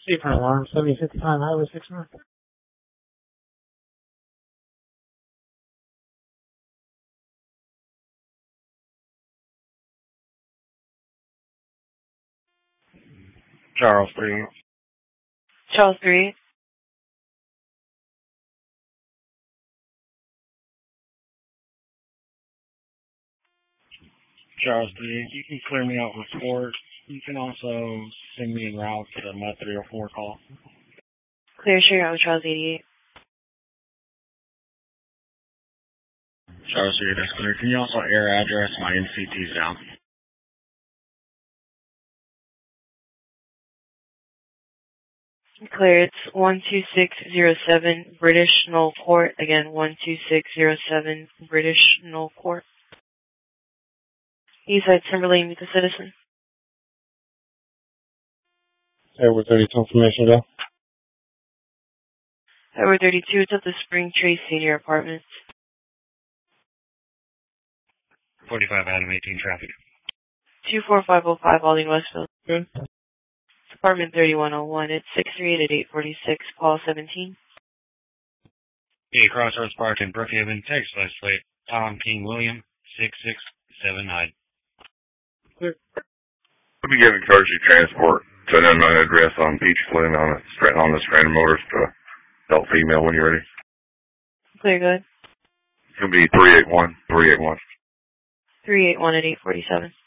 Seafront Alarm, 7055 Highway 6 North. Charles 3. Charles 3. Charles 3. You can clear me out report. You can also send me en route to my 304 call. Clear straight out with Charles 88. Charles 3, that's clear. Can you also air address? My NCT's down. Clear, it's 12607 British Knoll Court. Again, 12607 British Knoll Court. Eastside Timberlane, meet the citizen. Edward 32 information go. Edward 32, it's at the Spring Tree Senior Apartments. 45 Adam 18 traffic. 24505 Alding Westfield. Good. Apartment 3101, it's 638 at 846, Paul 17. Yeah, Crossroads Park in Brookhaven, Texas, license plate Tom King William, 6679. Clear. We'll be giving courtesy transport to an unknown address on Peach Flynn on the Stranded Motors to adult female when you're ready. Clear, good. It's going to be 381. 381 at 847.